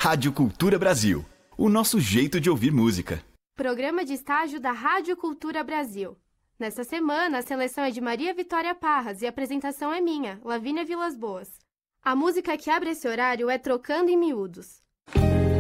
Rádio Cultura Brasil, o nosso jeito de ouvir música. Programa de estágio da Rádio Cultura Brasil. Nesta semana, a seleção é de Maria Vitória Parras e a apresentação é minha, Lavínia Vilas Boas. A música que abre esse horário é Trocando em Miúdos.